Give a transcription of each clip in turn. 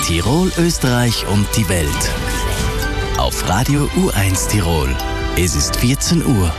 Tirol, Österreich und die Welt. Auf Radio U1 Tirol. Es ist 14 Uhr.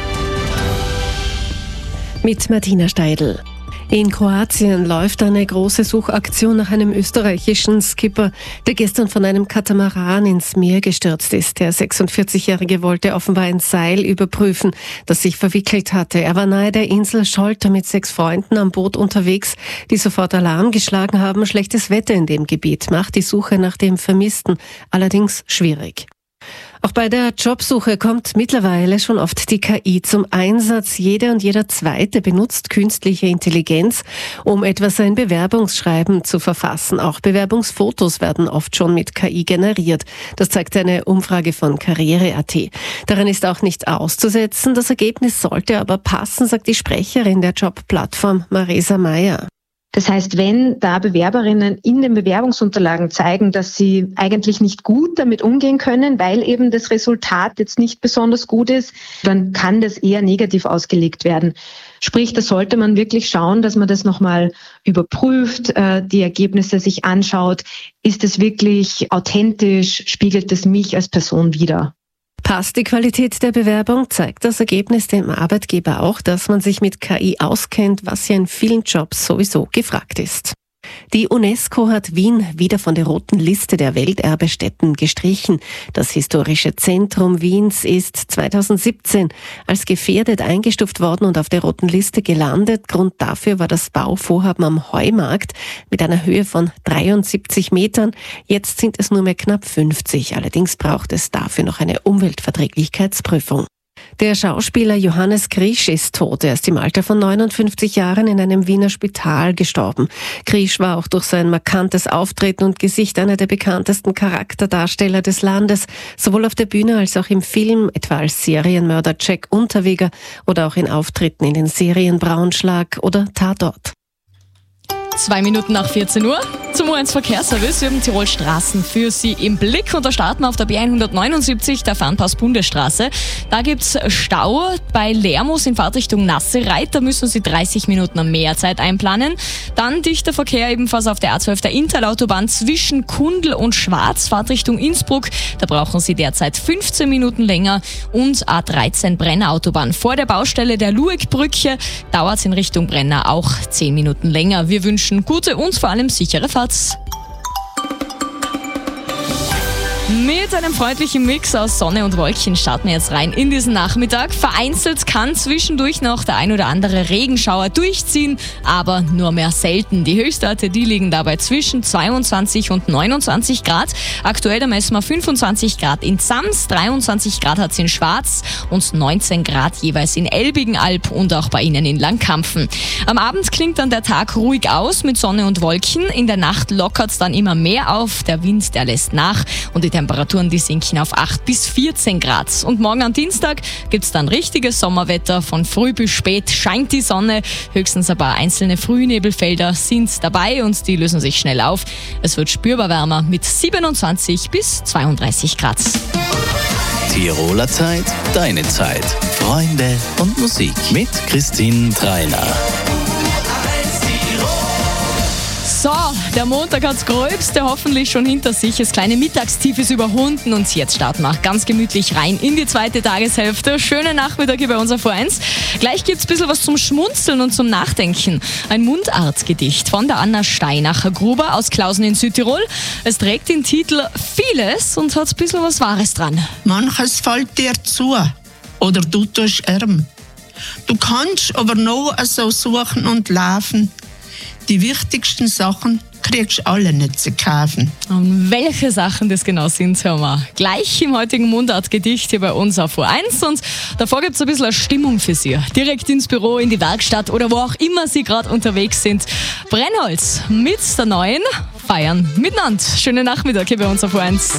Mit Martina Steidl. In Kroatien läuft eine große Suchaktion nach einem österreichischen Skipper, der gestern von einem Katamaran ins Meer gestürzt ist. Der 46-Jährige wollte offenbar ein Seil überprüfen, das sich verwickelt hatte. Er war nahe der Insel Scholta mit 6 Freunden am Boot unterwegs, die sofort Alarm geschlagen haben. Schlechtes Wetter in dem Gebiet macht die Suche nach dem Vermissten allerdings schwierig. Auch bei der Jobsuche kommt mittlerweile schon oft die KI zum Einsatz. Jede und jeder Zweite benutzt künstliche Intelligenz, um etwas ein Bewerbungsschreiben zu verfassen. Auch Bewerbungsfotos werden oft schon mit KI generiert. Das zeigt eine Umfrage von Karriere.at. Daran ist auch nicht auszusetzen. Das Ergebnis sollte aber passen, sagt die Sprecherin der Jobplattform Marisa Meyer. Das heißt, wenn da Bewerberinnen in den Bewerbungsunterlagen zeigen, dass sie eigentlich nicht gut damit umgehen können, weil eben das Resultat jetzt nicht besonders gut ist, dann kann das eher negativ ausgelegt werden. Sprich, da sollte man wirklich schauen, dass man das nochmal überprüft, die Ergebnisse sich anschaut. Ist es wirklich authentisch? Spiegelt es mich als Person wider? Passt die Qualität der Bewerbung, zeigt das Ergebnis dem Arbeitgeber auch, dass man sich mit KI auskennt, was ja in vielen Jobs sowieso gefragt ist. Die UNESCO hat Wien wieder von der roten Liste der Welterbestätten gestrichen. Das historische Zentrum Wiens ist 2017 als gefährdet eingestuft worden und auf der roten Liste gelandet. Grund dafür war das Bauvorhaben am Heumarkt mit einer Höhe von 73 Metern. Jetzt sind es nur mehr knapp 50. Allerdings braucht es dafür noch eine Umweltverträglichkeitsprüfung. Der Schauspieler Johannes Krisch ist tot. Er ist im Alter von 59 Jahren in einem Wiener Spital gestorben. Krisch war auch durch sein markantes Auftreten und Gesicht einer der bekanntesten Charakterdarsteller des Landes, sowohl auf der Bühne als auch im Film, etwa als Serienmörder Jack Unterweger oder auch in Auftritten in den Serien Braunschlag oder Tatort. 2 Minuten nach 14 Uhr zum U1 Verkehrsservice. Wir haben Tirol Straßen für Sie im Blick und da starten wir auf der B179, der Fernpass-Bundesstraße. Da gibt's Stau bei Lermoos in Fahrtrichtung Nassereit. Da müssen Sie 30 Minuten mehr Zeit einplanen. Dann dichter Verkehr ebenfalls auf der A12 der Interlautobahn zwischen Kundl und Schwarz, Fahrtrichtung Innsbruck. Da brauchen Sie derzeit 15 Minuten länger. Und A13 Brenner Autobahn vor der Baustelle der Luegbrücke dauert es in Richtung Brenner auch 10 Minuten länger. Wir wünschen gute und vor allem sichere Fahrt. Mit einem freundlichen Mix aus Sonne und Wolken starten wir jetzt rein in diesen Nachmittag. Vereinzelt kann zwischendurch noch der ein oder andere Regenschauer durchziehen, aber nur mehr selten. Die Höchstwerte, die liegen dabei zwischen 22 und 29 Grad. Aktuell da messen wir 25 Grad in Zams, 23 Grad hat es in Schwarz und 19 Grad jeweils in Elbigenalb und auch bei Ihnen in Langkampfen. Am Abend klingt dann der Tag ruhig aus mit Sonne und Wolken. In der Nacht lockert es dann immer mehr auf. Der Wind, der lässt nach und die Temperaturen, die sinken auf 8 bis 14 Grad. Und morgen am Dienstag gibt's dann richtiges Sommerwetter. Von früh bis spät scheint die Sonne. Höchstens ein paar einzelne Frühnebelfelder sind dabei und die lösen sich schnell auf. Es wird spürbar wärmer mit 27 bis 32 Grad. Tiroler Zeit, deine Zeit. Freunde und Musik mit Christine Trainer. So, der Montag hat's Gröbste hoffentlich schon hinter sich. Das kleine Mittagstief ist überwunden und jetzt starten wir ganz gemütlich rein in die zweite Tageshälfte. Schönen Nachmittag hier bei uns auf U1. Gleich gibt's ein bisschen was zum Schmunzeln und zum Nachdenken. Ein Mundartgedicht von der Anna Steinacher-Gruber aus Klausen in Südtirol. Es trägt den Titel Vieles und hat ein bisschen was Wahres dran. Manches fällt dir zu oder du tust arm. Du kannst aber noch so suchen und laufen. Die wichtigsten Sachen kriegst du alle nicht zu kaufen. Und welche Sachen das genau sind, hören wir gleich im heutigen Mundartgedicht hier bei uns auf U1. Und davor gibt es ein bisschen eine Stimmung für Sie. Direkt ins Büro, in die Werkstatt oder wo auch immer Sie gerade unterwegs sind. Brennholz mit der neuen feiern miteinander. Schönen Nachmittag hier bei uns auf U1.